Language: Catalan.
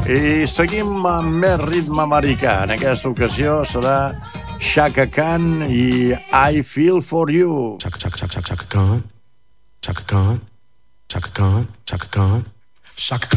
I seguim amb més ritme americà. En aquesta ocasió serà Chaka Khan i I Feel For You. Chaka Khan, Chaka Khan, Chaka Khan, Chaka Khan, Chaka Khan, Chaka Khan.